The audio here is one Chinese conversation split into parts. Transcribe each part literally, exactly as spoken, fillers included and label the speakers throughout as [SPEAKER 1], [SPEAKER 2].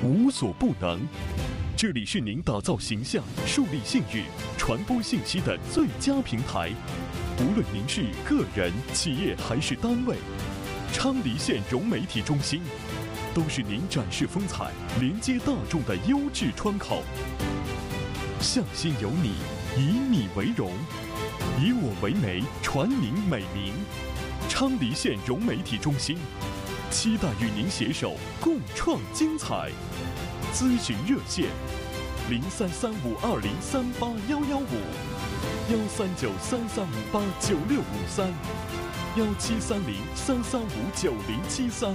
[SPEAKER 1] 无所不能。这里是您打造形象、树立信誉、传播信息的最佳平台。无论您是个人、企业还是单位，昌黎县融媒体中心都是您展示风采、连接大众的优质窗口。向心有你，以你为荣，以我为媒，传您美名。昌黎县融媒体中心，期待与您携手共创精彩。咨询热线：零三三五二零三八幺幺五，幺三九三三五八九六五三，幺七三零三三五九零七三。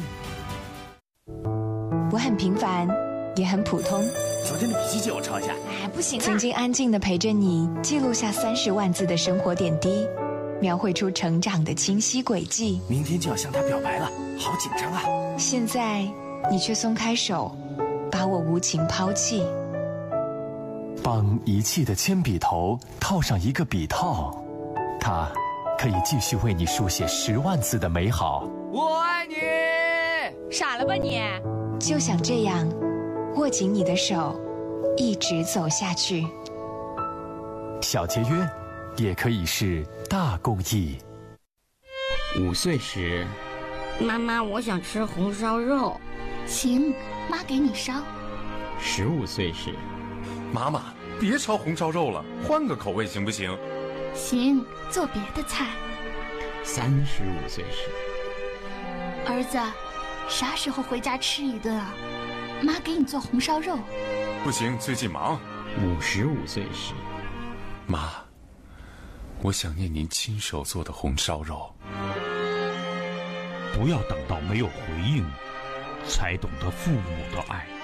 [SPEAKER 2] 我很平凡，也很普通。
[SPEAKER 3] 昨天的笔记借我抄一下。
[SPEAKER 2] 哎，不行啊！曾经安静地陪着你，记录下三十万字的生活点滴，描绘出成长的清晰轨迹。
[SPEAKER 3] 明天就要向他表白了，好紧张啊！
[SPEAKER 2] 现在你却松开手，把我无情抛弃。
[SPEAKER 4] 帮遗弃的铅笔头套上一个笔套，它可以继续为你书写十万字的美好。
[SPEAKER 3] 我爱你！
[SPEAKER 5] 傻了吧你？
[SPEAKER 2] 就想这样握紧你的手，一直走下去。
[SPEAKER 4] 小节约也可以是大公益。
[SPEAKER 6] 五岁时，
[SPEAKER 7] 妈妈，我想吃红烧肉。
[SPEAKER 8] 行，妈给你烧。
[SPEAKER 6] 十五岁时，
[SPEAKER 9] 妈妈，别烧红烧肉了，换个口味行不行？
[SPEAKER 8] 行，做别的菜。
[SPEAKER 6] 三十五岁时，
[SPEAKER 8] 儿子，啥时候回家吃一顿啊？妈给你做红烧肉。
[SPEAKER 9] 不行，最近忙。
[SPEAKER 6] 五十五岁时，
[SPEAKER 9] 妈，我想念您亲手做的红烧肉。
[SPEAKER 10] 不要等到没有回应，才懂得父母的爱。